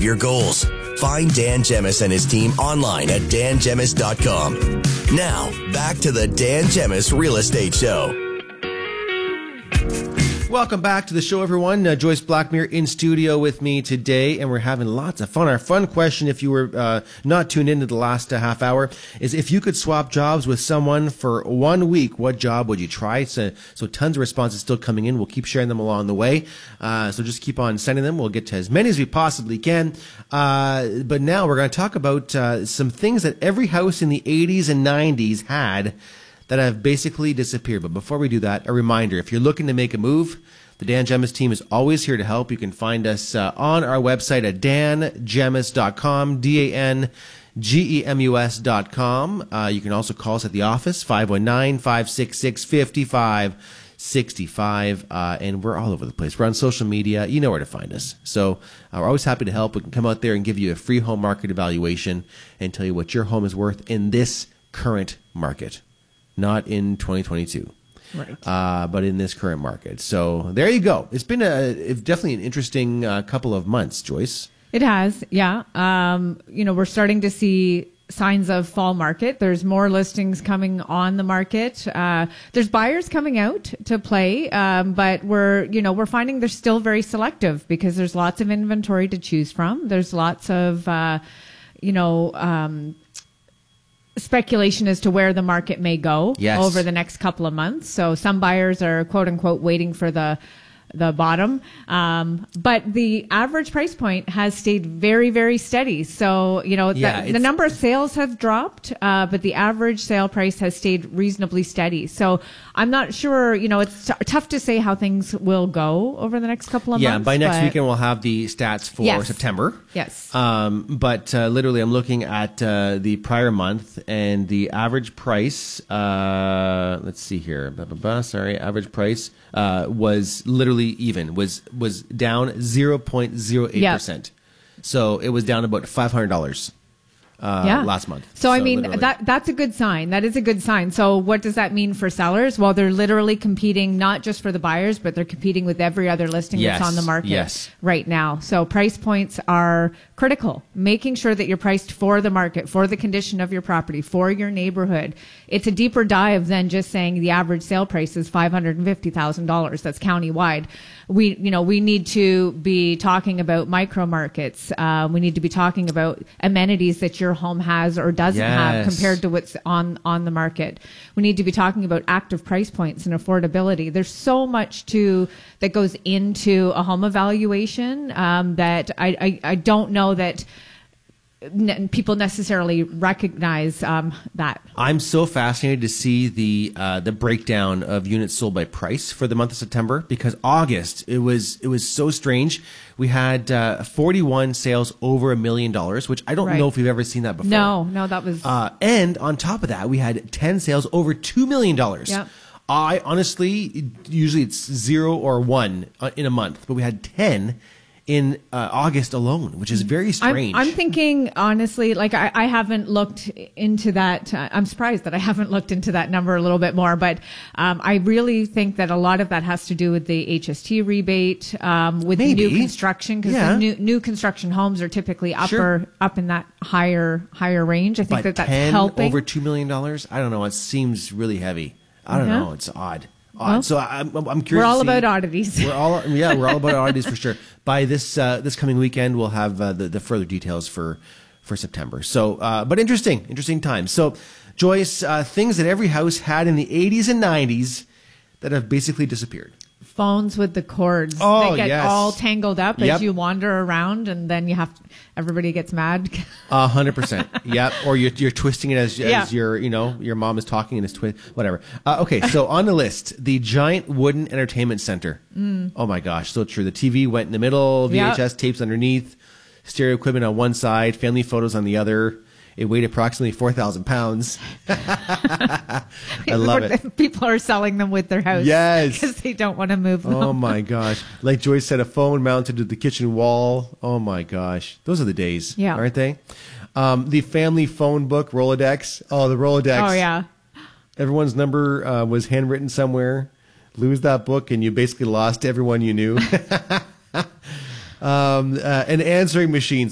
your goals. Find Dan Gemis and his team online at dangemis.com. Now, back to the Dan Gemis Real Estate Show. Welcome back to the show, everyone. Joyce Blackmere in studio with me today, and we're having lots of fun. Our fun question, if you were not tuned into the last half hour, is if you could swap jobs with someone for 1 week, what job would you try? So tons of responses still coming in. We'll keep sharing them along the way. So just keep on sending them. We'll get to as many as we possibly can. But now we're going to talk about some things that every house in the 80s and 90s had that have basically disappeared. But before we do that, a reminder, if you're looking to make a move, the Dan Gemis team is always here to help. You can find us on our website at dangemis.com, DANGEMUS.com. You can also call us at the office, 519-566-5565. And we're all over the place. We're on social media. You know where to find us. So we're always happy to help. We can come out there and give you a free home market evaluation and tell you what your home is worth in this current market. Not in 2022, right? But in this current market. So there you go. It's been definitely an interesting couple of months, Joyce. It has, yeah. We're starting to see signs of fall market. There's more listings coming on the market. There's buyers coming out to play, but we're finding they're still very selective because there's lots of inventory to choose from. There's lots of speculation as to where the market may go over the next couple of months. So some buyers are quote unquote waiting for the bottom. But the average price point has stayed very, very steady. So, the number of sales have dropped, but the average sale price has stayed reasonably steady. So I'm not sure, it's tough to say how things will go over the next couple of months. Yeah, by next weekend we'll have the stats for September. Yes. But literally I'm looking at the prior month and the average price, let's see here. Average price was literally even, was down 0.08%. So it was down about $500 last month. So I mean, that's a good sign. That is a good sign. So what does that mean for sellers? Well, they're literally competing not just for the buyers, but they're competing with every other listing that's on the market right now. So price points are critical. Making sure that you're priced for the market, for the condition of your property, for your neighborhood. It's a deeper dive than just saying the average sale price is $550,000. That's countywide. We need to be talking about micro markets. We need to be talking about amenities that your home has or doesn't have compared to what's on the market. We need to be talking about active price points and affordability. There's so much that goes into a home evaluation that I don't know that people necessarily recognize that. I'm so fascinated to see the breakdown of units sold by price for the month of September, because August it was so strange. We had 41 sales over $1 million, which I don't know if we've ever seen that before. No, that was. And on top of that, we had 10 sales over $2 million. Yep. I honestly, usually it's 0 or 1 in a month, but we had 10 in August alone, which is very strange. I'm thinking, honestly, like I haven't looked into that. I'm surprised that I haven't looked into that number a little bit more, but I really think that a lot of that has to do with the HST rebate, with new construction, because new construction homes are typically up in that higher range. I think that's 10 helping. Over $2 million? I don't know. It seems really heavy. I don't know. It's odd. Well, so I'm curious. We're all about oddities. We're all about oddities for sure. By this coming weekend, we'll have the further details for September. So, but interesting times. So, Joyce, things that every house had in the 80s and 90s that have basically disappeared. Phones with the cords. Oh, they get all tangled up as you wander around, and then everybody gets mad. 100%. Yep. Or you're twisting it as your mom is talking and it's whatever. Okay. So on the list, the giant wooden entertainment center. Oh my gosh. So true. The TV went in the middle, VHS tapes underneath, stereo equipment on one side, family photos on the other. It weighed approximately 4,000 pounds. I love it. People are selling them with their house. Yes. Because they don't want to move them. Oh, my gosh. Like Joyce said, a phone mounted to the kitchen wall. Oh, my gosh. Those are the days, aren't they? The family phone book, Rolodex. Oh, the Rolodex. Oh, yeah. Everyone's number was handwritten somewhere. Lose that book, and you basically lost everyone you knew. An answering machine.